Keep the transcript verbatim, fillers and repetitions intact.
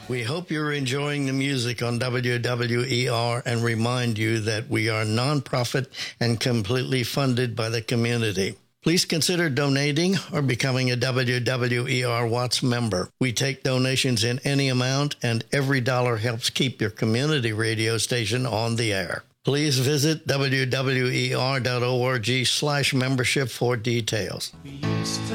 We hope you're enjoying the music on W W E R and remind you that we are nonprofit and completely funded by the community. Please consider donating or becoming a W W E R Watts member. We take donations in any amount, and every dollar helps keep your community radio station on the air. Please visit W W E R dot org slash membership for details.